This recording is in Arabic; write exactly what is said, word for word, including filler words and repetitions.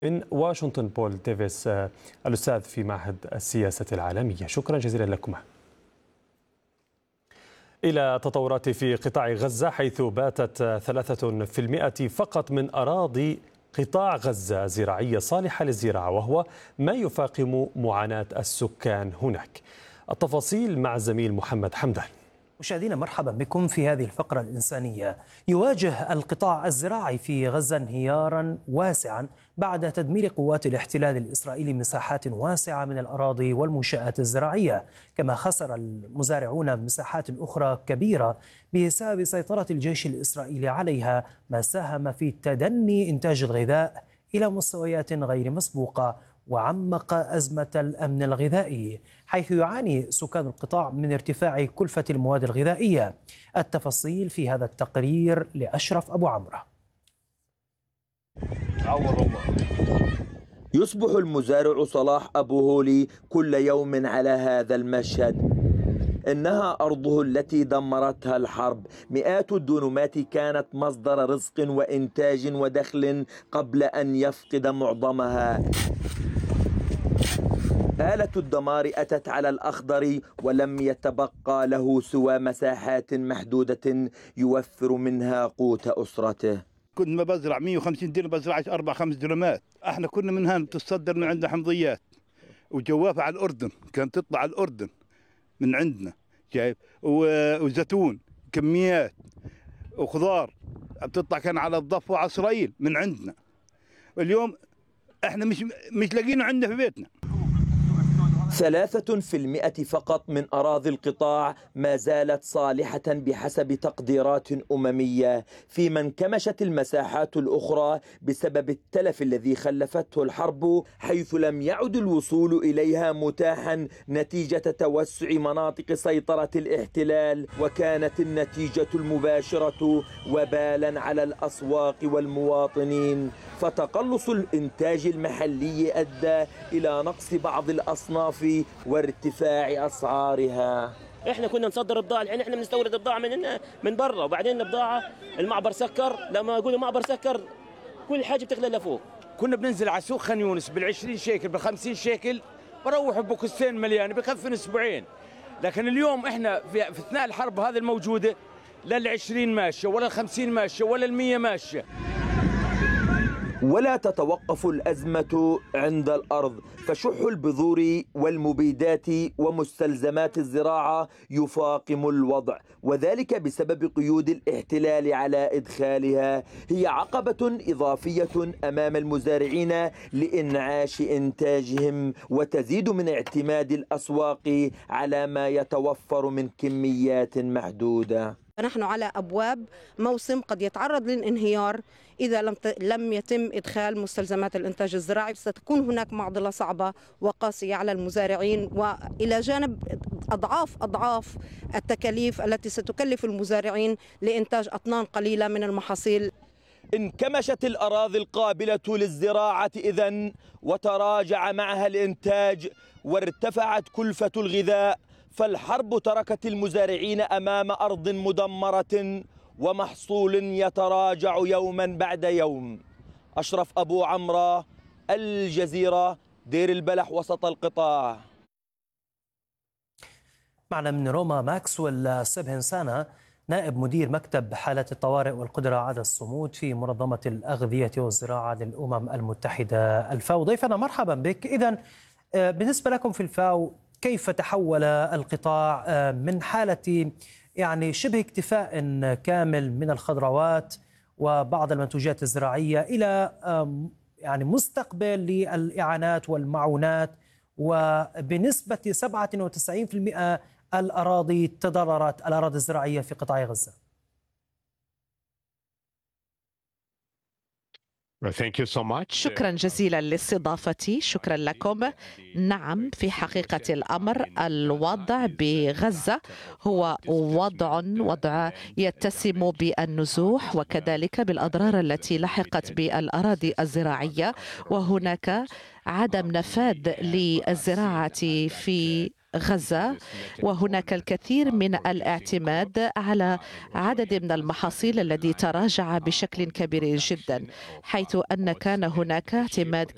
من واشنطن بول ديفيس الأستاذ في معهد السياسة العالمية، شكرا جزيلا لكم. إلى تطورات في قطاع غزة، حيث باتت ثلاثة في المئة فقط من أراضي قطاع غزة زراعية صالحة للزراعة، وهو ما يفاقم معاناة السكان هناك. التفاصيل مع الزميل محمد حمدان. مشاهدينا مرحبا بكم في هذه الفقرة الإنسانية. يواجه القطاع الزراعي في غزة انهيارا واسعا بعد تدمير قوات الاحتلال الإسرائيلي مساحات واسعة من الأراضي والمنشآت الزراعية، كما خسر المزارعون مساحات أخرى كبيرة بسبب سيطرة الجيش الإسرائيلي عليها، ما ساهم في تدني إنتاج الغذاء إلى مستويات غير مسبوقة وعمق أزمة الأمن الغذائي، حيث يعاني سكان القطاع من ارتفاع كلفة المواد الغذائية. التفاصيل في هذا التقرير لأشرف أبو عمرو. يصبح المزارع صلاح أبو هولي كل يوم على هذا المشهد. إنها أرضه التي دمرتها الحرب. مئات الدونمات كانت مصدر رزق وإنتاج ودخل قبل أن يفقد معظمها. آلة الدمار أتت على الأخضر ولم يتبقى له سوى مساحات محدودة يوفر منها قوت أسرته. كنت ما بزرع مئة وخمسين دينار بزرع أربع خمس دينارات. احنا كنا منها بتصدر من عندنا حمضيات وجوافة على الأردن، كانت تطلع على الأردن من عندنا جايب، وزيتون كميات وخضار بتطلع كان على الضفة وعلى إسرائيل من عندنا. اليوم احنا مش مش لاقينه عندنا في بيتنا. ثلاثة في المئة فقط من أراضي القطاع ما زالت صالحة بحسب تقديرات أممية، فيما انكمشت المساحات الأخرى بسبب التلف الذي خلفته الحرب، حيث لم يعد الوصول إليها متاحا نتيجة توسع مناطق سيطرة الاحتلال، وكانت النتيجة المباشرة وبالا على الأسواق والمواطنين. فتقلص الإنتاج المحلي أدى إلى نقص بعض الأصناف وارتفاع أسعارها. احنا كنا نصدر البضاعة، الحين احنا بنستورد البضاعة من من برا، وبعدين البضاعة المعبر سكر، لما يقولوا المعبر سكر كل حاجة بتغلى لفوق. كنا بننزل على سوق خان يونس بالعشرين شيكل بالخمسين شيكل، بروح بكوستين مليانة بكفن اسبوعين. لكن اليوم احنا في, في اثناء الحرب هذه الموجودة، لا العشرين ماشية ولا الخمسين ماشية ولا المية ماشية. ولا تتوقف الأزمة عند الأرض، فشح البذور والمبيدات ومستلزمات الزراعة يفاقم الوضع، وذلك بسبب قيود الاحتلال على إدخالها. هي عقبة إضافية أمام المزارعين لإنعاش إنتاجهم، وتزيد من اعتماد الأسواق على ما يتوفر من كميات محدودة. نحن على أبواب موسم قد يتعرض للانهيار إذا لم لم يتم إدخال مستلزمات الإنتاج الزراعي. ستكون هناك معضلة صعبة وقاسية على المزارعين، وإلى جانب أضعاف أضعاف التكاليف التي ستكلف المزارعين لإنتاج أطنان قليلة من المحاصيل. انكمشت الأراضي القابلة للزراعة إذن، وتراجع معها الإنتاج، وارتفعت كلفة الغذاء، فالحرب تركت المزارعين أمام أرض مدمرة ومحصول يتراجع يوما بعد يوم. أشرف أبو عمرو، الجزيرة، دير البلح، وسط القطاع. معنا من روما ماكسويل سبهنسانا، نائب مدير مكتب حالات الطوارئ والقدرة على الصمود في منظمة الأغذية والزراعة للأمم المتحدة الفاو. ضيفنا مرحبا بك. إذن بالنسبة لكم في الفاو، كيف تحول القطاع من حالة يعني شبه اكتفاء كامل من الخضروات وبعض المنتوجات الزراعية إلى يعني مستقبل للإعانات والمعونات، وبنسبة سبعة وتسعين بالمئة الأراضي تضررت، الأراضي الزراعية في قطاع غزة؟ شكرا جزيلا لاستضافتي. شكرا لكم. نعم، في حقيقة الأمر الوضع بغزة هو وضع وضع يتسم بالنزوح وكذلك بالأضرار التي لحقت بالأراضي الزراعية، وهناك عدم نفاذ للزراعة في غزة، وهناك الكثير من الاعتماد على عدد من المحاصيل الذي تراجع بشكل كبير جدا، حيث أن كان هناك اعتماد